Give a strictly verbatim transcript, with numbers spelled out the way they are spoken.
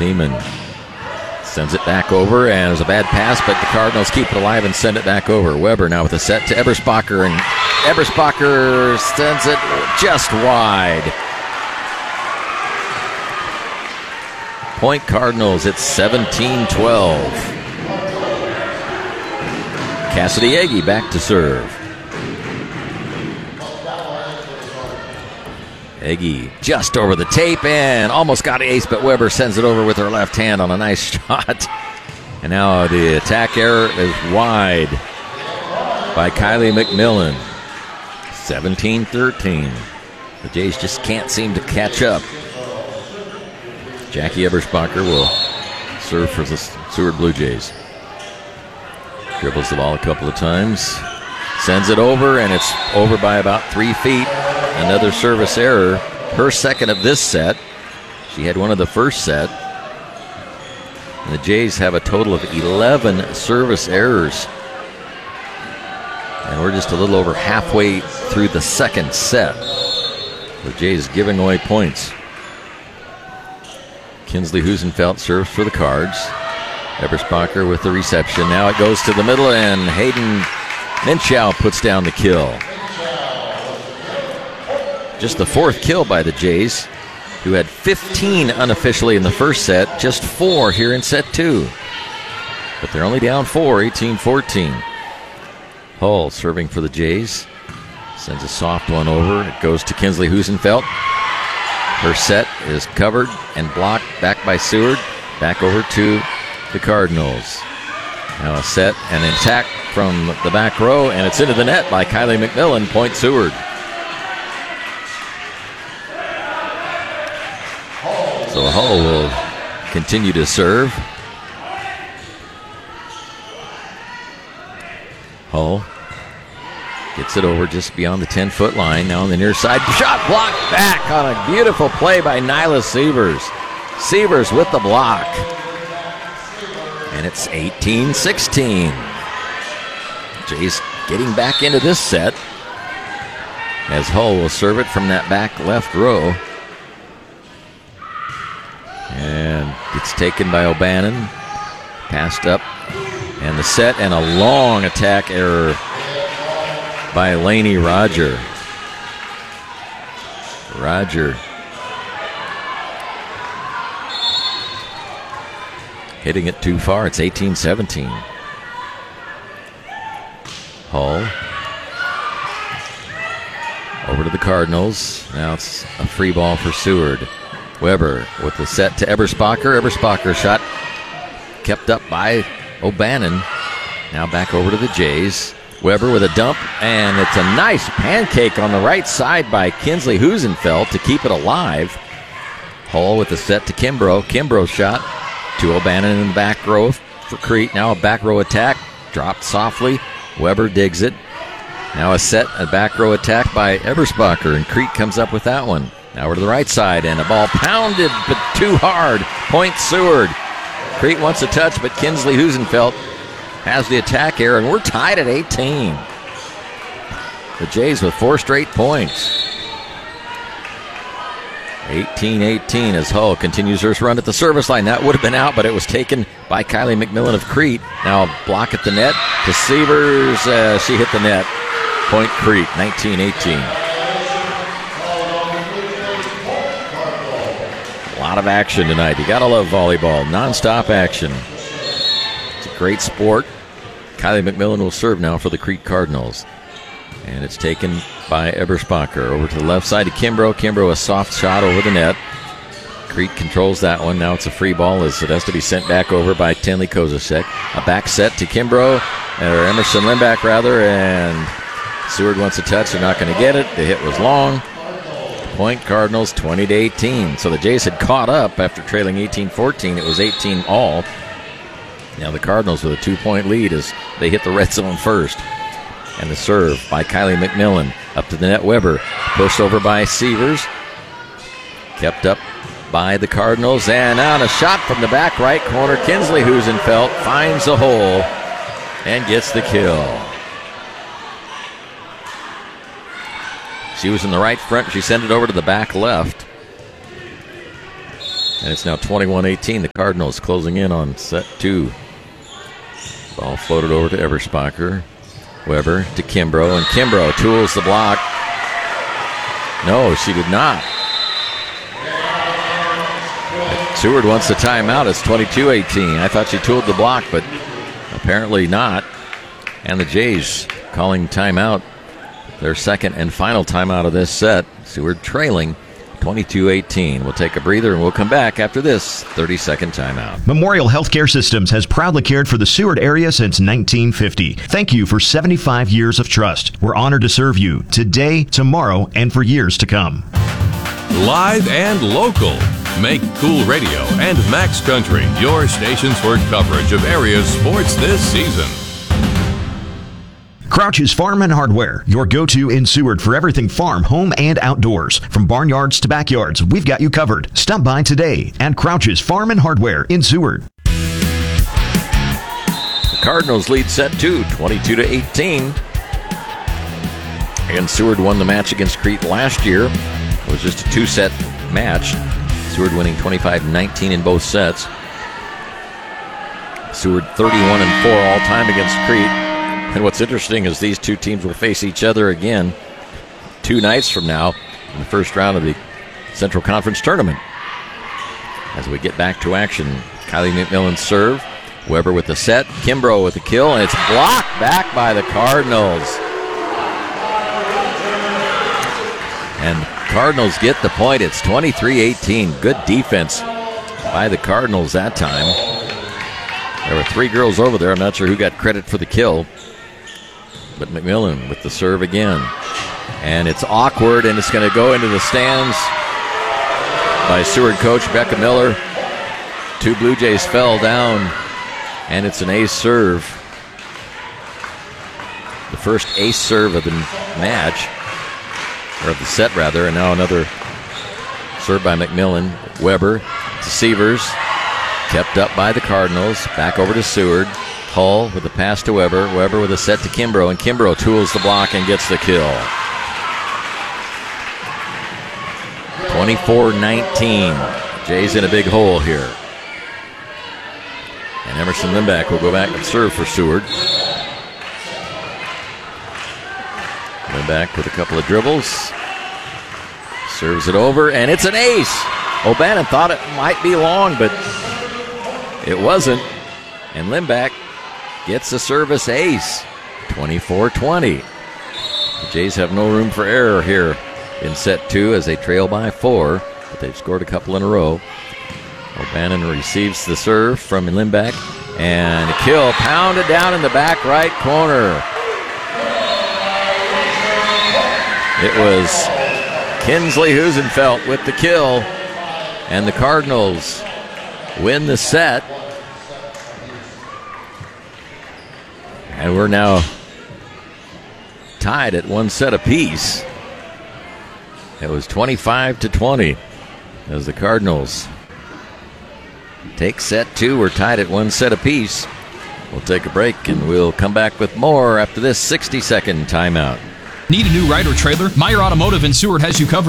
Thiemann sends it back over, and it was a bad pass, but the Cardinals keep it alive and send it back over. Weber now with a set to Eberspacher, and Eberspacher sends it just wide. Point Cardinals, it's seventeen twelve. Cassidy Egge back to serve. Egge just over the tape and almost got an ace, but Weber sends it over with her left hand on a nice shot. And now the attack error is wide by Kylie McMillan. seventeen thirteen. The Jays just can't seem to catch up. Jackie Eberspacher will serve for the Seward Blue Jays. Dribbles the ball a couple of times. Sends it over, and it's over by about three feet. Another service error. Her second of this set. She had one of the first set. And the Jays have a total of eleven service errors. And we're just a little over halfway through the second set. The Jays giving away points. Kinsley Husenfeld serves for the Cards. Eberspacher with the reception. Now it goes to the middle, and Hayden Minchow puts down the kill. Just the fourth kill by the Jays, who had fifteen unofficially in the first set, just four here in set two. But they're only down four, eighteen fourteen. Hull serving for the Jays. Sends a soft one over. It goes to Kinsley Husenfeld. Her set is covered and blocked back by Seward. Back over to the Cardinals. Now a set and an attack from the back row, and it's into the net by Kylie McMillan. Point Seward. So Hull will continue to serve. Hull gets it over just beyond the ten-foot line. Now on the near side. Shot blocked back on a beautiful play by Nyla Sievers. Sievers with the block. And it's eighteen sixteen. Jays getting back into this set as Hull will serve it from that back left row. And it's taken by O'Bannon. Passed up. And the set and a long attack error by Lainey Roger. Roger hitting it too far. It's eighteen seventeen. Hull over to the Cardinals. Now it's a free ball for Seward. Weber with the set to Eberspacher. Eberspacher shot kept up by O'Bannon. Now back over to the Jays. Weber with a dump, and it's a nice pancake on the right side by Kinsley Husenfeld to keep it alive. Hull with the set to Kimbrough. Kimbrough shot to O'Bannon in the back row for Crete. Now a back row attack. Dropped softly. Weber digs it. Now a set, a back row attack by Eberspacher, and Crete comes up with that one. Now we're to the right side, and a ball pounded, but too hard. Point Seward. Crete wants a touch, but Kinsley Husenfeld has the attack error, and we're tied at eighteen. The Jays with four straight points. eighteen eighteen as Hull continues her run at the service line. That would have been out, but it was taken by Kylie McMillan of Crete. Now a block at the net to Sievers. Uh, she hit the net. Point Crete, nineteen eighteen. A lot of action tonight. You gotta love volleyball. Non-stop action. It's a great sport. Kylie McMillan will serve now for the Crete Cardinals. And it's taken by Eberspacher. Over to the left side to Kimbrough. Kimbrough, a soft shot over the net. Crete controls that one. Now it's a free ball as it has to be sent back over by Tenley Kozasek. A back set to Kimbrough, or Emerson Limbach rather, and Seward wants a touch. They're not going to get it. The hit was long. Point Cardinals twenty to eighteen. So the Jays had caught up after trailing eighteen fourteen. It was eighteen all. Now the Cardinals with a two-point lead as they hit the red zone first. And the serve by Kylie McMillan. Up to the net, Weber. Pushed over by Sievers. Kept up by the Cardinals. And on a shot from the back right corner, Kinsley Husenfeld finds a hole and gets the kill. She was in the right front. She sent it over to the back left. And it's now twenty-one eighteen. The Cardinals closing in on set two. Ball floated over to Eberspacher. Weber to Kimbrough, and Kimbrough tools the block. No, she did not. Seward wants the timeout. It's twenty-two eighteen. I thought she tooled the block, but apparently not. And the Jays calling timeout, their second and final timeout of this set. Seward trailing twenty-two eighteen. We'll take a breather and we'll come back after this thirty-second timeout. Memorial Healthcare Systems has proudly cared for the Seward area since nineteen fifty. Thank you for seventy-five years of trust. We're honored to serve you today, tomorrow, and for years to come. Live and local. Make Cool Radio and Max Country your stations for coverage of area sports this season. Crouch's Farm and Hardware, your go-to in Seward for everything farm, home, and outdoors. From barnyards to backyards, we've got you covered. Stop by today at Crouch's Farm and Hardware in Seward. The Cardinals lead set two, twenty-two to eighteen. And Seward won the match against Crete last year. It was just a two-set match. Seward winning twenty-five nineteen in both sets. Seward thirty-one and four all time against Crete. And what's interesting is these two teams will face each other again two nights from now in the first round of the Central Conference Tournament. As we get back to action, Kylie McMillan serve. Weber with the set. Kimbrough with the kill, and it's blocked back by the Cardinals. And Cardinals get the point. It's twenty-three eighteen. Good defense by the Cardinals that time. There were three girls over there. I'm not sure who got credit for the kill. But McMillan with the serve again. And it's awkward, and it's going to go into the stands by Seward coach Becca Miller. Two Blue Jays fell down, and it's an ace serve. The first ace serve of the match. Or of the set, rather, and now another serve by McMillan. Weber to Sievers. Kept up by the Cardinals. Back over to Seward. Hull with a pass to Weber. Weber with a set to Kimbrough, and Kimbrough tools the block and gets the kill. twenty-four nineteen. Jay's in a big hole here. And Emerson Limback will go back and serve for Seward. Limback with a couple of dribbles. Serves it over, and it's an ace. O'Bannon thought it might be long, but it wasn't. And Limback gets a service ace. twenty-four twenty. The Jays have no room for error here in set two as they trail by four, but they've scored a couple in a row. O'Bannon receives the serve from Limback, and a kill pounded down in the back right corner. It was Kinsley Husenfeld with the kill, and the Cardinals win the set. And we're now tied at one set apiece. It was twenty-five to twenty as the Cardinals take set two. We're tied at one set apiece. We'll take a break, and we'll come back with more after this sixty-second timeout. Need a new ride or trailer? Meyer Automotive in Seward has you covered.